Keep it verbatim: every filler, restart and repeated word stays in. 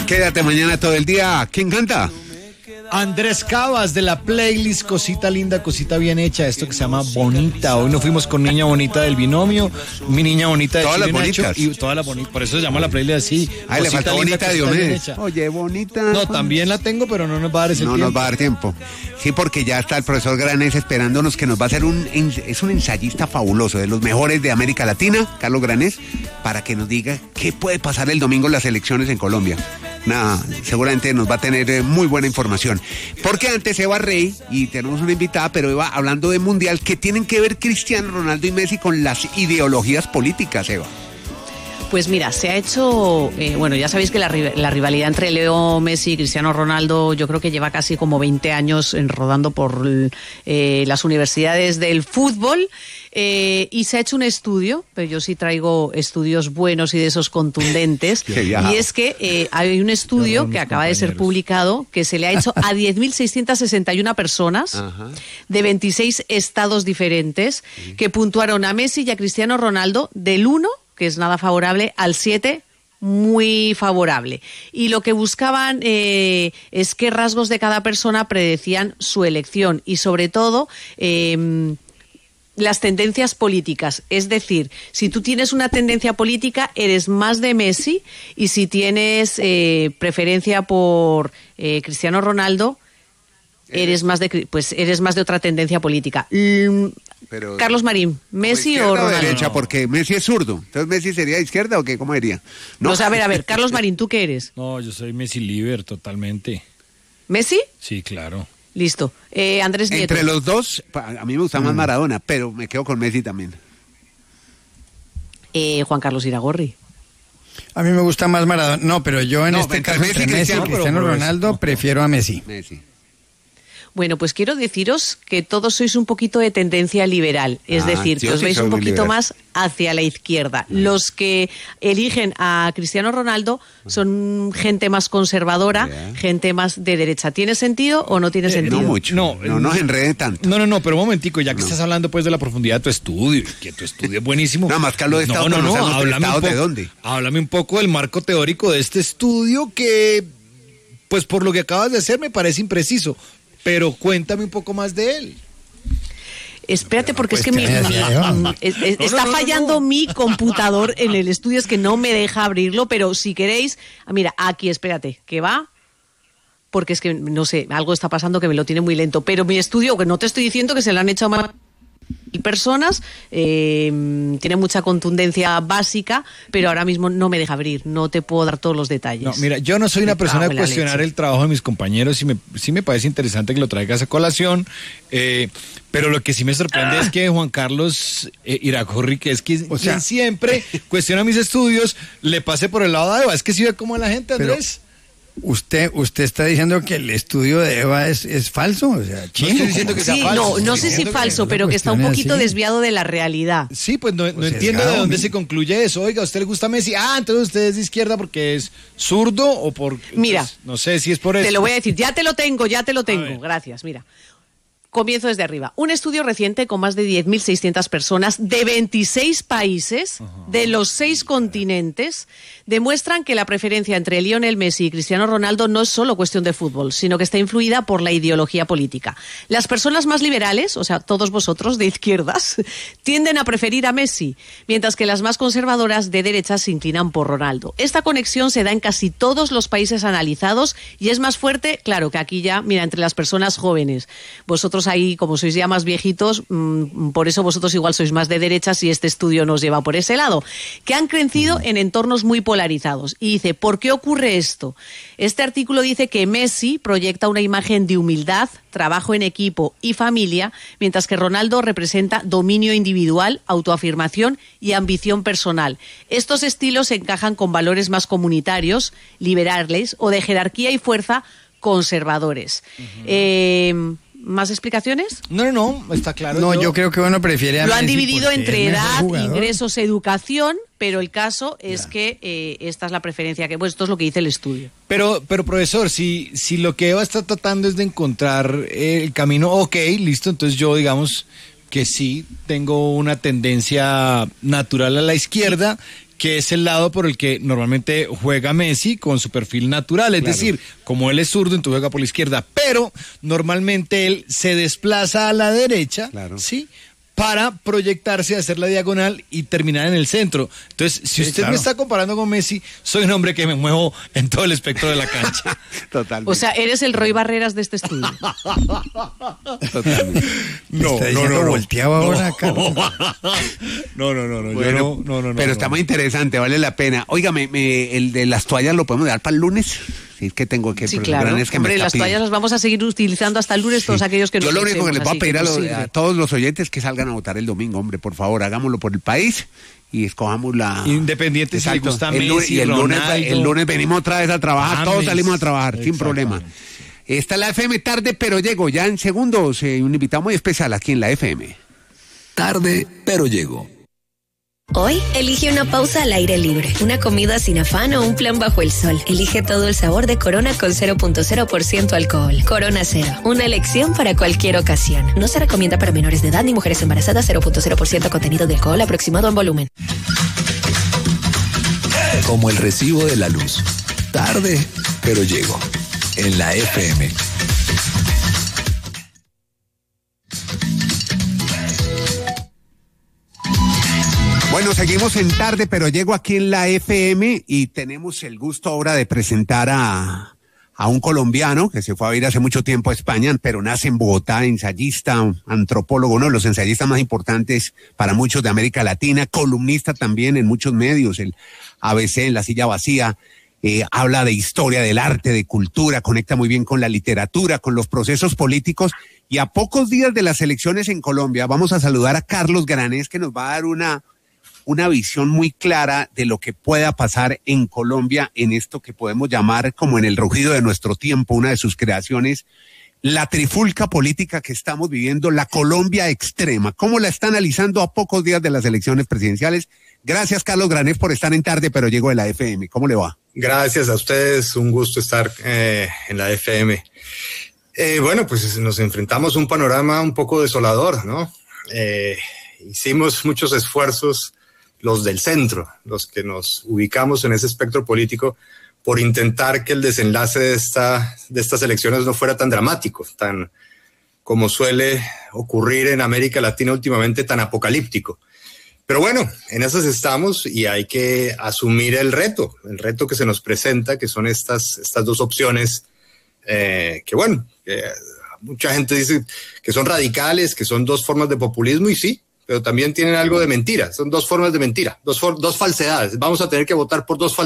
Quédate mañana todo el día. ¿Quién canta? Andrés Cabas, de la playlist Cosita Linda, Cosita Bien Hecha, esto que se llama Bonita. Hoy nos fuimos con Niña Bonita del Binomio, Mi Niña Bonita de Todas las Chile Nacho, bonitas. y todas las bonitas, por eso se llama la playlist así. Ay, le faltó Bonita de Diomedes. Oye, bonita. No, también la tengo, pero no nos va a dar ese No tiempo. nos va a dar tiempo. Sí, porque ya está el profesor Granés esperándonos, que nos va a hacer un... Es un ensayista fabuloso, de los mejores de América Latina, Carlos Granés, para que nos diga qué puede pasar el domingo en las elecciones en Colombia. Nada, seguramente nos va a tener eh, muy buena información. Porque antes Eva Rey, y tenemos una invitada, pero Eva, hablando de Mundial, ¿qué tienen que ver Cristiano Ronaldo y Messi con las ideologías políticas, Eva? Pues mira, se ha hecho, eh, bueno, ya sabéis que la, la rivalidad entre Leo Messi y Cristiano Ronaldo yo creo que lleva casi como veinte años en, rodando por eh, las universidades del fútbol. Eh, y se ha hecho un estudio, pero yo sí traigo estudios buenos y de esos contundentes, y es que eh, hay un estudio que acaba de ser publicado que se le ha hecho a diez mil seiscientas sesenta y una personas Ajá. de veintiséis estados diferentes, que puntuaron a Messi y a Cristiano Ronaldo del uno, que es nada favorable, al siete, muy favorable. Y lo que buscaban eh, es qué rasgos de cada persona predecían su elección, y sobre todo... Eh, las tendencias políticas, es decir, si tú tienes una tendencia política, eres más de Messi, y si tienes eh, preferencia por eh, Cristiano Ronaldo, eres más de pues eres más de otra tendencia política. Pero, Carlos Marín, ¿Messi o Ronaldo? O derecha, porque Messi es zurdo. Entonces, ¿Messi sería izquierda o qué? ¿Cómo diría? No, o sea, a ver, a ver, Carlos Marín, ¿tú qué eres? No, yo soy Messi Liver, totalmente. ¿Messi? Sí, claro. Listo. Eh, Andrés Nieto. Entre los dos, a mí me gusta más Maradona, pero me quedo con Messi también. Eh, Juan Carlos Iragorri. A mí me gusta más Maradona. No, pero yo en no, este entre caso, Messi y entre Messi y Cristiano, Cristiano Ronaldo, no, prefiero a Messi. Messi. Bueno, pues quiero deciros que todos sois un poquito de tendencia liberal, es ah, decir, que os sí veis un poquito liberal. más hacia la izquierda. Los que eligen a Cristiano Ronaldo son gente más conservadora, yeah. gente más de derecha. ¿Tiene sentido o no tiene eh, sentido? No mucho, no, no nos enreden tanto. No, no, no, pero un momentico, ya que no. estás hablando pues de la profundidad de tu estudio, que tu estudio es buenísimo. Nada más que hablo de Estado, no, no, no, háblame un poco, de dónde. Háblame un poco del marco teórico de este estudio que, pues por lo que acabas de hacer, me parece impreciso. Pero cuéntame un poco más de él. Espérate, porque es que mi, es, es, está fallando mi computador en el estudio, es que no me deja abrirlo, pero si queréis, mira, aquí, espérate, que va, porque es que, no sé, algo está pasando que me lo tiene muy lento, pero mi estudio, que no te estoy diciendo que se lo han hecho más personas, eh, tiene mucha contundencia básica, pero ahora mismo no me deja abrir, no te puedo dar todos los detalles. No, mira, yo no soy una persona de cuestionar el trabajo de mis compañeros, y me, sí me parece interesante que lo traigas a colación, eh, pero lo que sí me sorprende ah. es que Juan Carlos eh, Iragorri, que es quien, o sea, quien siempre cuestiona mis estudios, le pase por el lado de Eva. Es que si ve cómo es la gente, Andrés. Pero... Usted usted está diciendo que el estudio de Eva es, es falso, o sea, chino. No estoy diciendo que sea sí, falso. No, no sé si falso, que pero que está un poquito así. desviado de la realidad. Sí, pues no, no pues entiendo de dónde se concluye eso. Oiga, ¿a usted le gusta Messi? Ah, entonces usted es de izquierda porque es zurdo o por... Mira. Pues, no sé si es por eso. Te lo voy a decir, ya te lo tengo, ya te lo tengo. Gracias, mira. Comienzo desde arriba. Un estudio reciente con más de diez mil seiscientas personas de veintiséis países, uh-huh. de los seis continentes, demuestran que la preferencia entre Lionel Messi y Cristiano Ronaldo no es solo cuestión de fútbol, sino que está influida por la ideología política. Las personas más liberales, o sea, todos vosotros de izquierdas, tienden a preferir a Messi, mientras que las más conservadoras de derechas se inclinan por Ronaldo. Esta conexión se da en casi todos los países analizados y es más fuerte, claro, que aquí ya, mira, entre las personas jóvenes. Vosotros ahí, como sois ya más viejitos, mmm, por eso vosotros igual sois más de derechas y este estudio nos lleva por ese lado, que han crecido en entornos muy polarizados. Y dice, ¿por qué ocurre esto? Este artículo dice que Messi proyecta una imagen de humildad, trabajo en equipo y familia, mientras que Ronaldo representa dominio individual, autoafirmación y ambición personal. Estos estilos encajan con valores más comunitarios, liberales o de jerarquía y fuerza conservadores. Uh-huh. Eh... ¿Más explicaciones? No, no, no, está claro. No, yo, yo creo que uno prefiere a Lo Messi han dividido entre edad, jugador. ingresos, educación, pero el caso es ya. que eh, esta es la preferencia que, pues esto es lo que dice el estudio. Pero, pero profesor, si, si lo que Eva está tratando es de encontrar el camino, ok, listo, entonces yo digamos que sí tengo una tendencia natural a la izquierda, que es el lado por el que normalmente juega Messi con su perfil natural, es claro. decir, como él es zurdo, entonces juega por la izquierda, pero normalmente él se desplaza a la derecha, claro. ¿sí?, para proyectarse, hacer la diagonal y terminar en el centro. Entonces, si sí, usted claro. me está comparando con Messi, soy un hombre que me muevo en todo el espectro de la cancha. Totalmente. O sea, eres el Roy Barreras de este estudio. Totalmente. No, no, no, no. volteaba no. ahora, Carlos. No, no, no, no, bueno, yo no, no, no. Pero no, está no. muy interesante, vale la pena. Óigame, me, el de las toallas lo podemos dar para el lunes. Sí, es que tengo que... Sí, claro. Es que Hombre, las toallas las vamos a seguir utilizando hasta el lunes sí. todos aquellos que nos Yo lo único que les voy a pedir a, los, sirve. a todos los oyentes es que salgan a votar el domingo, hombre, por favor, hagámoslo por el país y escojamos la... Independiente si le gusta el lunes, Messi, y el lunes, Ronaldo. el lunes venimos otra vez a trabajar, James. todos salimos a trabajar, sin problema. Está la F M Tarde, pero llego ya en segundos, eh, un invitado muy especial aquí en la F M. Tarde, pero llego. Hoy, elige una pausa al aire libre, una comida sin afán o un plan bajo el sol. Elige todo el sabor de Corona con cero punto cero por ciento alcohol. Corona Cero, una elección para cualquier ocasión. No se recomienda para menores de edad ni mujeres embarazadas. Cero punto cero por ciento contenido de alcohol aproximado en volumen. Como el recibo de la luz. Tarde, pero llego. En la F M. Bueno, seguimos en Tarde, pero llego aquí en la F M y tenemos el gusto ahora de presentar a, a un colombiano que se fue a vivir hace mucho tiempo a España, pero nace en Bogotá, ensayista, antropólogo, uno de los ensayistas más importantes para muchos de América Latina, columnista también en muchos medios, el A B C, en La Silla Vacía, eh, habla de historia del arte, de cultura, conecta muy bien con la literatura, con los procesos políticos. Y a pocos días de las elecciones en Colombia vamos a saludar a Carlos Granés, que nos va a dar una... una visión muy clara de lo que pueda pasar en Colombia en esto que podemos llamar como en el rugido de nuestro tiempo, una de sus creaciones, la trifulca política que estamos viviendo, la Colombia extrema. ¿Cómo la está analizando a pocos días de las elecciones presidenciales? Gracias, Carlos Granés, por estar en Tarde, pero llego de la F M. ¿Cómo le va? Gracias a ustedes, un gusto estar eh, en la F M. Eh, bueno, pues nos enfrentamos a un panorama un poco desolador, ¿no? Eh, hicimos muchos esfuerzos, los del centro, los que nos ubicamos en ese espectro político, por intentar que el desenlace de, esta, de estas elecciones no fuera tan dramático, tan como suele ocurrir en América Latina últimamente, tan apocalíptico. Pero bueno, en esas estamos y hay que asumir el reto, el reto que se nos presenta, que son estas, estas dos opciones, eh, que bueno, que mucha gente dice que son radicales, que son dos formas de populismo, y sí, pero también tienen algo de mentira. Son dos formas de mentira, dos, for- dos falsedades. Vamos a tener que votar por dos falsedades.